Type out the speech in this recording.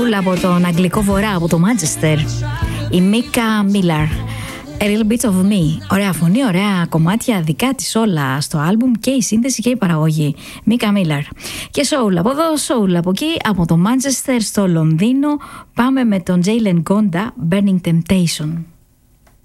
soul από τον Αγγλικό Βορρά, από το Manchester. Η Μίκα Μίλαρ. A little bit of me. Ωραία φωνή, ωραία κομμάτια δικά της όλα στο άλμπουμ, και η σύνθεση και η παραγωγή. Μίκα Μίλαρ. Και soul από εδώ, soul από εκεί, από το Manchester στο Λονδίνο. Πάμε με τον Jalen Gonda, Burning Temptation.